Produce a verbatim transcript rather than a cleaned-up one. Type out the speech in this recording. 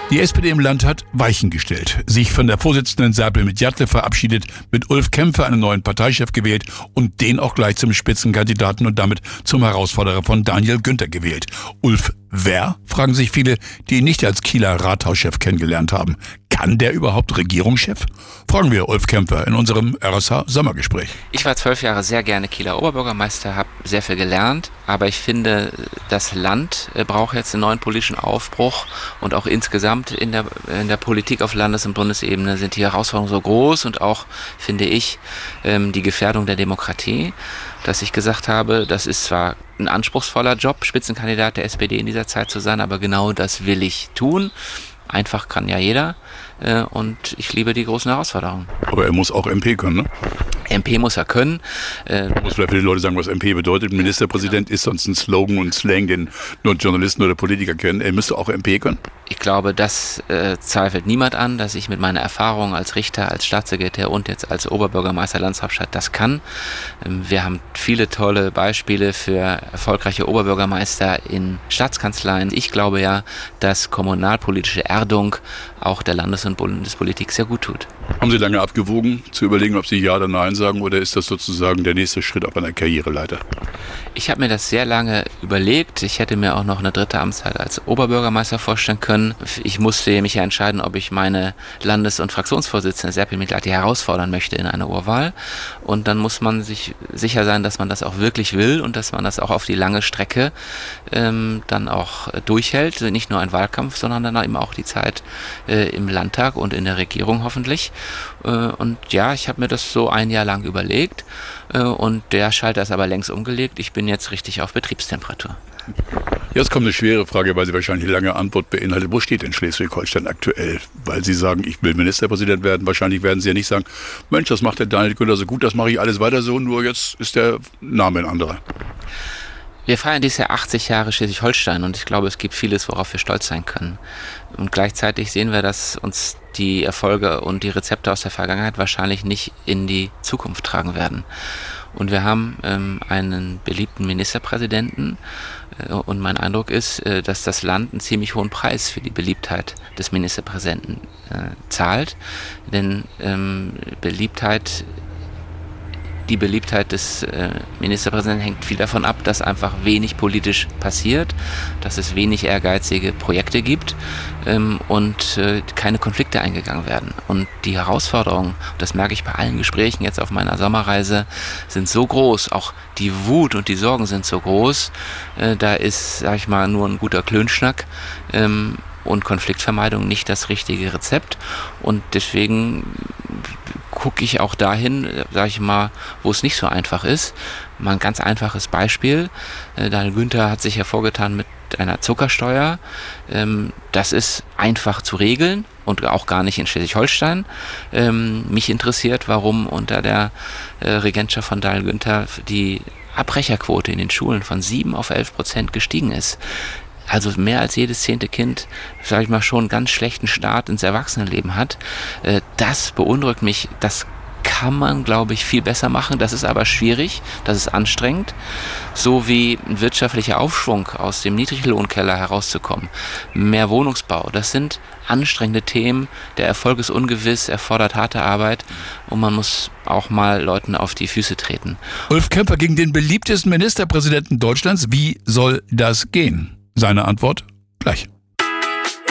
Die S P D im Land hat Weichen gestellt, sich von der Vorsitzenden Serpil Midjatle verabschiedet, mit Ulf Kämpfer einen neuen Parteichef gewählt und den auch gleich zum Spitzenkandidaten und damit zum Herausforderer von Daniel Günther gewählt. Ulf wer? Fragen sich viele, die ihn nicht als Kieler Rathauschef kennengelernt haben. Kann der überhaupt Regierungschef? Fragen wir Ulf Kämpfer in unserem R S H-Sommergespräch. Ich war zwölf Jahre sehr gerne Kieler Oberbürgermeister, habe sehr viel gelernt, aber ich finde, das Land braucht jetzt einen neuen politischen Aufbruch und auch insgesamt in der, in der Politik auf Landes- und Bundesebene sind die Herausforderungen so groß und auch, finde ich, die Gefährdung der Demokratie, dass ich gesagt habe, das ist zwar ein anspruchsvoller Job, Spitzenkandidat der S P D in dieser Zeit zu sein, aber genau das will ich tun. Einfach kann ja jeder und ich liebe die großen Herausforderungen. Aber er muss auch M P können, ne? M P muss er können. Äh, muss vielleicht für die Leute sagen, was M P bedeutet. Ministerpräsident genau. Ist sonst ein Slogan und Slang, den nur Journalisten oder Politiker kennen. Er müsste auch M P können. Ich glaube, das äh, zweifelt niemand an, dass ich mit meiner Erfahrung als Richter, als Staatssekretär und jetzt als Oberbürgermeister Landeshauptstadt das kann. Ähm, wir haben viele tolle Beispiele für erfolgreiche Oberbürgermeister in Staatskanzleien. Ich glaube ja, dass kommunalpolitische Erdung auch der Landes- und Bundespolitik sehr gut tut. Haben Sie lange abgewogen, zu überlegen, ob Sie Ja oder Nein sagen, oder ist das sozusagen der nächste Schritt auf einer Karriereleiter? Ich habe mir das sehr lange überlegt. Ich hätte mir auch noch eine dritte Amtszeit als Oberbürgermeister vorstellen können. Ich musste mich ja entscheiden, ob ich meine Landes- und Fraktionsvorsitzende Serpil Midjatle herausfordern möchte in einer Urwahl. Und dann muss man sich sicher sein, dass man das auch wirklich will und dass man das auch auf die lange Strecke ähm, dann auch durchhält. Nicht nur ein Wahlkampf, sondern dann eben auch die Zeit äh, im Landtag und in der Regierung hoffentlich. Äh, und ja, ich habe mir das so ein Jahr lang überlegt äh, und der Schalter ist aber längst umgelegt. Ich bin jetzt richtig auf Betriebstemperatur. Jetzt kommt eine schwere Frage, weil sie wahrscheinlich eine lange Antwort beinhaltet. Wo steht denn Schleswig-Holstein aktuell? Weil Sie sagen, ich will Ministerpräsident werden. Wahrscheinlich werden Sie ja nicht sagen, Mensch, das macht der Daniel Günther so gut, das mache ich alles weiter so, nur jetzt ist der Name ein anderer. Wir feiern dieses Jahr achtzig Jahre Schleswig-Holstein und ich glaube, es gibt vieles, worauf wir stolz sein können. Und gleichzeitig sehen wir, dass uns die Erfolge und die Rezepte aus der Vergangenheit wahrscheinlich nicht in die Zukunft tragen werden. Und wir haben ähm, einen beliebten Ministerpräsidenten äh, und mein Eindruck ist, äh, dass das Land einen ziemlich hohen Preis für die Beliebtheit des Ministerpräsidenten äh, zahlt. Denn ähm, Beliebtheit Die Beliebtheit des äh, Ministerpräsidenten hängt viel davon ab, dass einfach wenig politisch passiert, dass es wenig ehrgeizige Projekte gibt ähm, und äh, keine Konflikte eingegangen werden. Und die Herausforderungen, das merke ich bei allen Gesprächen jetzt auf meiner Sommerreise, sind so groß, auch die Wut und die Sorgen sind so groß, äh, da ist, sag ich mal, nur ein guter Klönschnack ähm, und Konfliktvermeidung nicht das richtige Rezept. Und deswegen gucke ich auch dahin, sage ich mal, wo es nicht so einfach ist. Mal ein ganz einfaches Beispiel. Äh, Daniel Günther hat sich hervorgetan mit einer Zuckersteuer. Ähm, das ist einfach zu regeln und auch gar nicht in Schleswig-Holstein. Ähm, mich interessiert, warum unter der äh, Regentschaft von Daniel Günther die Abbrecherquote in den Schulen von sieben auf elf Prozent gestiegen ist. Also mehr als jedes zehnte Kind, sage ich mal, schon einen ganz schlechten Start ins Erwachsenenleben hat. Das beunruhigt mich. Das kann man, glaube ich, viel besser machen. Das ist aber schwierig, das ist anstrengend. So wie ein wirtschaftlicher Aufschwung aus dem Niedriglohnkeller herauszukommen. Mehr Wohnungsbau, das sind anstrengende Themen. Der Erfolg ist ungewiss, erfordert harte Arbeit und man muss auch mal Leuten auf die Füße treten. Ulf Kämpfer gegen den beliebtesten Ministerpräsidenten Deutschlands. Wie soll das gehen? Seine Antwort gleich.